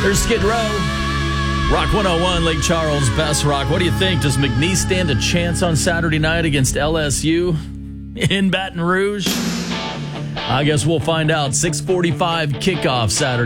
There's Skid Row. Rock 101, Lake Charles, Best Rock. What do you think? Does McNeese stand a chance on Saturday night against LSU in Baton Rouge? I guess we'll find out. 6:45 kickoff Saturday.